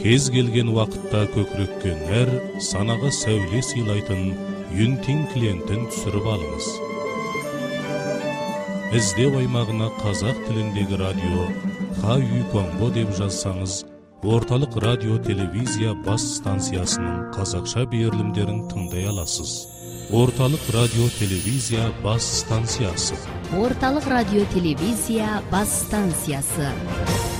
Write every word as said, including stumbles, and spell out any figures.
кез келген уақытта көкірекке нәр, санаға сәуле сыйлайтын Юнтин клиентін түсіріп алыңыз. Іздеу аймағына қазақ тіліндегі радио Ха Үй Конго деп жазсаңыз, орталық радио телевизия бас станциясының қазақша берілімдерін тыңдай аласыз. Орталық радио телевизия бас станциясы. Орталық радио телевизия бас станциясы.